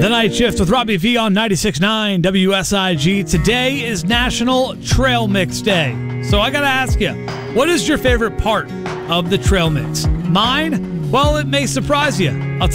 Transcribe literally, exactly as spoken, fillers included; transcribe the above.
The Night Shift with Robbie V on ninety-six point nine W S I G. Today is National Trail Mix Day. So I got to ask you, what is your favorite part of the trail mix? Mine? Well, it may surprise you. I'll